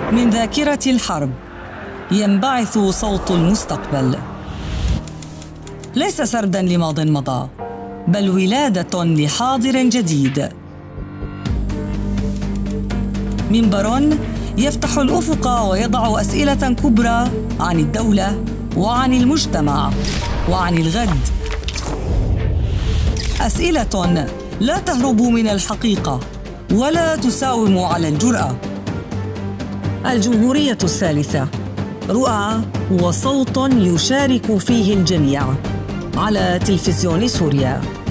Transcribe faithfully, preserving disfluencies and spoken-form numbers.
من ذاكرة الحرب ينبعث صوت المستقبل، ليس سردا لماض مضى، بل ولادة لحاضر جديد. منبر يفتح الأفق ويضع أسئلة كبرى عن الدولة وعن المجتمع وعن الغد، أسئلة لا تهرب من الحقيقة ولا تساوم على الجرأة. الجمهورية الثالثة، رؤى وصوت يشارك فيه الجميع، على تلفزيون سوريا.